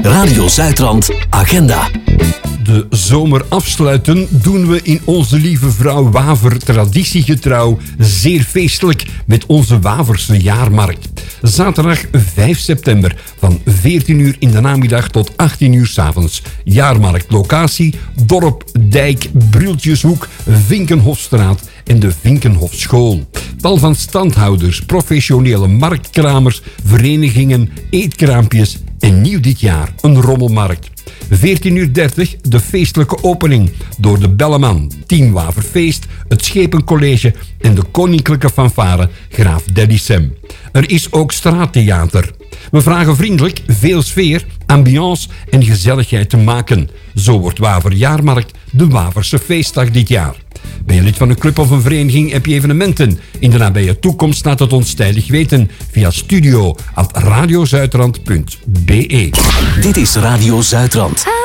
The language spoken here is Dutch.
Radio Zuidrand Agenda. De zomer afsluiten doen we in Onze Lieve Vrouw Waver traditiegetrouw zeer feestelijk met onze Waverse jaarmarkt. Zaterdag 5 september van 14 uur in de namiddag tot 18 uur 's avonds. Jaarmarktlocatie Dorp, Dijk, Brultjeshoek, Vinkenhofstraat en de Vinkenhofschool. Tal van standhouders, professionele marktkramers, verenigingen, eetkraampjes en nieuw dit jaar een rommelmarkt. 14:30 de feestelijke opening door de Belleman, Team Waverfeest, het Schepencollege en de Koninklijke Fanfare Graaf Delisem. Er is ook straattheater. We vragen vriendelijk veel sfeer, ambiance en gezelligheid te maken. Zo wordt Waver Jaarmarkt de Waverse feestdag dit jaar. Ben je lid van een club of een vereniging, heb je evenementen? In de nabije toekomst laat het ons tijdig weten via studio@radiozuidrand.be. Dit is Radio Zuidrand.